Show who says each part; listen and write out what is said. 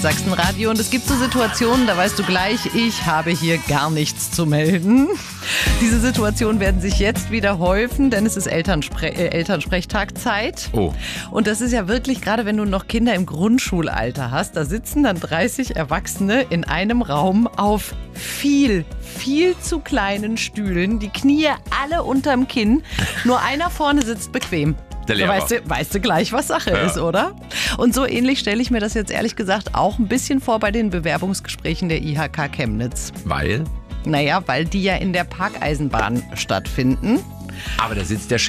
Speaker 1: Sachsenradio, und es gibt so Situationen, da weißt du gleich, ich habe hier gar nichts zu melden. Diese Situationen werden sich jetzt wieder häufen, denn es ist Elternsprechtagzeit.
Speaker 2: Oh.
Speaker 1: Und das ist ja wirklich, gerade wenn du noch Kinder im Grundschulalter hast, da sitzen dann 30 Erwachsene in einem Raum auf viel zu kleinen Stühlen, die Knie alle unterm Kinn, nur einer vorne sitzt bequem.
Speaker 2: Der Lehrer.
Speaker 1: Weißt du gleich, was Sache ist, oder? Und so ähnlich stelle ich mir das jetzt ehrlich gesagt auch ein bisschen vor bei den Bewerbungsgesprächen der IHK Chemnitz.
Speaker 2: Weil?
Speaker 1: Naja, weil die ja in der Parkeisenbahn stattfinden.
Speaker 2: Aber da sitzt der Chef